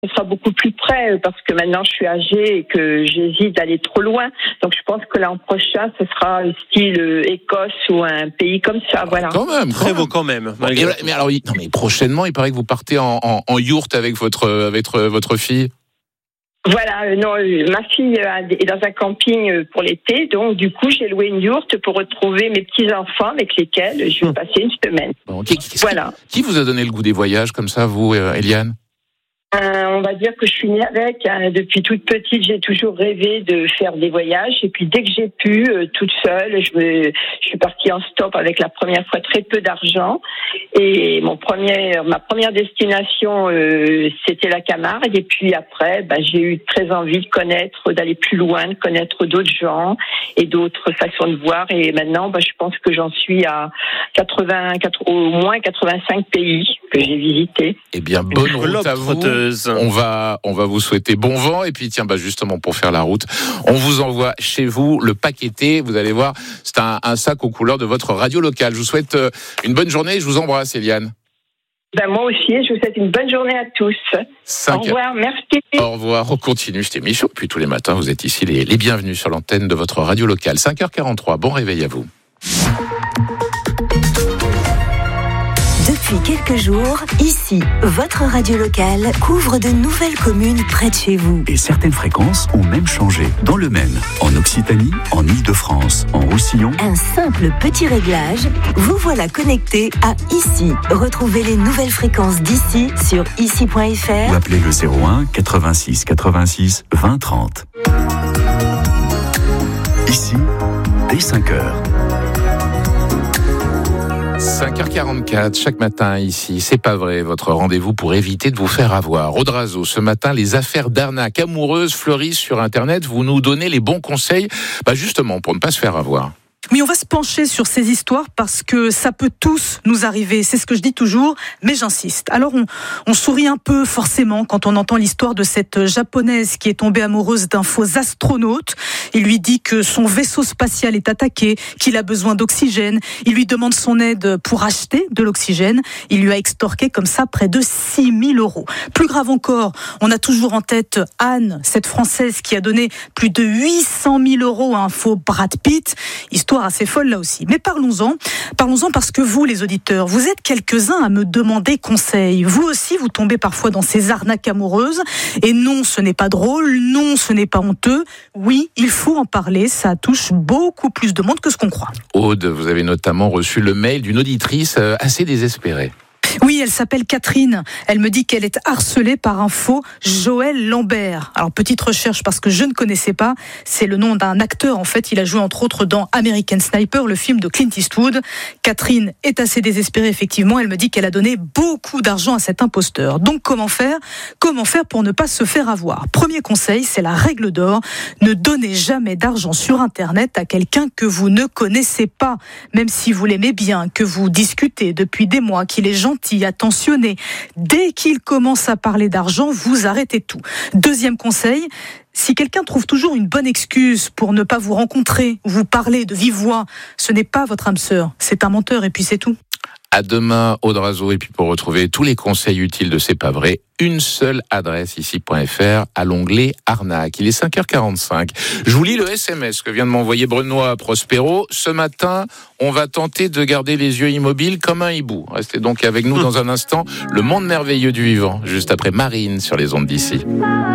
ce sera beaucoup plus près parce que maintenant je suis âgée et que j'hésite d'aller trop loin. Donc je pense que l'an prochain, ce sera style Écosse ou un pays comme ça. Voilà. Quand même, Très beau quand même. Mais alors, non, mais prochainement, il paraît que vous partez en yourte avec votre fille. Voilà, non, ma fille est dans un camping pour l'été, donc du coup j'ai loué une yourte pour retrouver mes petits-enfants avec lesquels je vais passer une semaine. Bon, voilà. Qui vous a donné le goût des voyages comme ça, vous, Eliane ? On va dire que je suis née avec. Depuis toute petite, j'ai toujours rêvé de faire des voyages. Et puis dès que j'ai pu, toute seule, je suis partie en stop avec la première fois très peu d'argent. Et ma première destination, c'était la Camargue. Et puis après, j'ai eu très envie de connaître, d'aller plus loin, de connaître d'autres gens et d'autres façons de voir. Et maintenant, je pense que j'en suis à au moins 85 pays que j'ai visités. Eh bien, bonne route à vous. On va vous souhaiter bon vent. Et puis, tiens, justement, pour faire la route, on vous envoie chez vous le paqueté. Vous allez voir, c'est un sac aux couleurs de votre radio locale. Je vous souhaite une bonne journée. Je vous embrasse, Eliane. Moi aussi, je vous souhaite une bonne journée à tous. Au revoir, merci. Au revoir, on continue. C'était Michaud. Puis tous les matins, vous êtes ici les bienvenus sur l'antenne de votre radio locale. 5h43, bon réveil à vous. Depuis quelques jours, ici, votre radio locale couvre de nouvelles communes près de chez vous. Et certaines fréquences ont même changé. Dans le Maine, en Occitanie, en Île-de-France, en Roussillon. Un simple petit réglage, vous voilà connecté à Ici. Retrouvez les nouvelles fréquences d'ici sur ici.fr ou appelez le 01 86 86 20 30. Ici, dès 5h. 5h44, chaque matin ici, c'est pas vrai, votre rendez-vous pour éviter de vous faire avoir. Audrazo, ce matin, les affaires d'arnaque amoureuses fleurissent sur Internet. Vous nous donnez les bons conseils, justement, pour ne pas se faire avoir. Oui, on va se pencher sur ces histoires parce que ça peut tous nous arriver. C'est ce que je dis toujours, mais j'insiste. Alors, on sourit un peu forcément quand on entend l'histoire de cette japonaise qui est tombée amoureuse d'un faux astronaute. Il lui dit que son vaisseau spatial est attaqué, qu'il a besoin d'oxygène. Il lui demande son aide pour acheter de l'oxygène. Il lui a extorqué comme ça près de 6 000 €. Plus grave encore, on a toujours en tête Anne, cette Française qui a donné plus de 800 000 € à un faux Brad Pitt. Histoire assez folle là aussi. Mais parlons-en parce que vous, les auditeurs, vous êtes quelques-uns à me demander conseil. Vous aussi, vous tombez parfois dans ces arnaques amoureuses. Et non, ce n'est pas drôle. Non, ce n'est pas honteux. Oui, il faut en parler. Ça touche beaucoup plus de monde que ce qu'on croit. Aude, vous avez notamment reçu le mail d'une auditrice assez désespérée. Oui, elle s'appelle Catherine. Elle me dit qu'elle est harcelée par un faux Joël Lambert. Alors, petite recherche parce que je ne connaissais pas. C'est le nom d'un acteur, en fait. Il a joué, entre autres, dans American Sniper, le film de Clint Eastwood. Catherine est assez désespérée, effectivement. Elle me dit qu'elle a donné beaucoup d'argent à cet imposteur. Donc, comment faire pour ne pas se faire avoir? Premier conseil, c'est la règle d'or. Ne donnez jamais d'argent sur Internet à quelqu'un que vous ne connaissez pas. Même si vous l'aimez bien, que vous discutez depuis des mois, qu'il est gentil, attentionné. Dès qu'il commence à parler d'argent, vous arrêtez tout. Deuxième conseil, si quelqu'un trouve toujours une bonne excuse pour ne pas vous rencontrer, vous parler de vive voix, ce n'est pas votre âme sœur, c'est un menteur et puis c'est tout. À demain, Audrazo, et puis pour retrouver tous les conseils utiles de C'est pas vrai, une seule adresse ici.fr à l'onglet Arnaque. Il est 5h45. Je vous lis le SMS que vient de m'envoyer Benoît Prospero. Ce matin, on va tenter de garder les yeux immobiles comme un hibou. Restez donc avec nous dans un instant. Le monde merveilleux du vivant, juste après Marine sur les ondes d'ici.